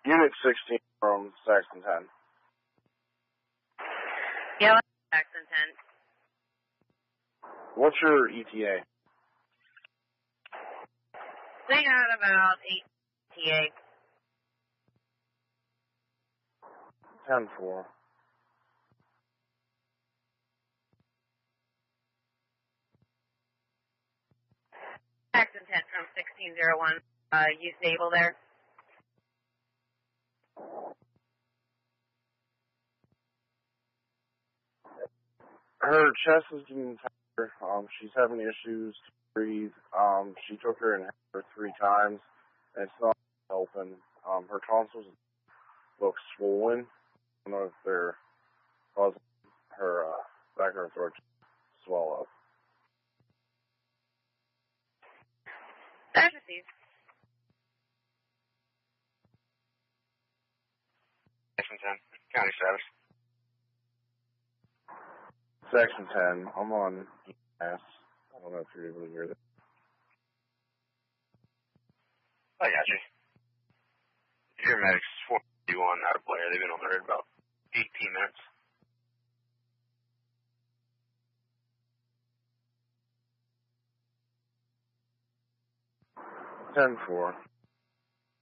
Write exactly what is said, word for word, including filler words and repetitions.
Unit sixteen from Saxon ten. Yeah, Saxon ten. What's your E T A? They got about eight E T A. ten four. Saxon ten from sixteen oh one. Uh, you stable there? Her chest is getting tighter. Um, she's having issues to breathe. Um, she took her inhaler three times, and it's not helping. Um, her tonsils look swollen. I don't know if they're causing her uh, back of her throat to swell up. Specialties. Section ten, county status. Section ten, I'm on E M S. I don't know if you're able to hear that. I got you. Your medic's four fifty-one out of player. They've been on the road about eighteen minutes. ten four.